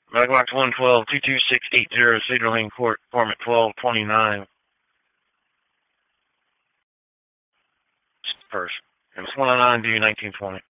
Megalox 112, 22680, Cedar Lane Court, form at 1229. First. And it's 109D 1920.